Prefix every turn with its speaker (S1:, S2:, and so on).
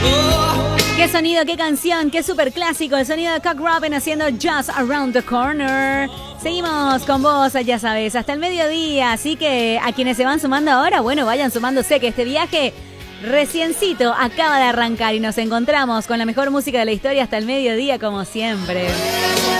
S1: Qué sonido, qué canción, qué super clásico. El sonido de Cock Robin haciendo Just Around the Corner. Seguimos con vos, ya sabes, hasta el mediodía. Así que a quienes se van sumando ahora, bueno, vayan sumándose, que este viaje reciencito acaba de arrancar y nos encontramos con la mejor música de la historia hasta el mediodía, como siempre.